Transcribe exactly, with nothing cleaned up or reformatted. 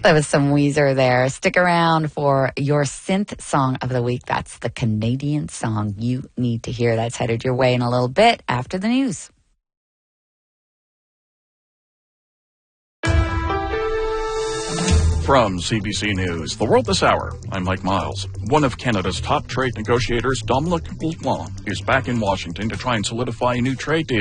That was some Weezer there. Stick around for your synth song of the week. That's the Canadian song you need to hear. That's headed your way in a little bit after the news. From C B C News, The World This Hour, I'm Mike Miles. One of Canada's top trade negotiators, Dominic Blanc, is back in Washington to try and solidify a new trade deal.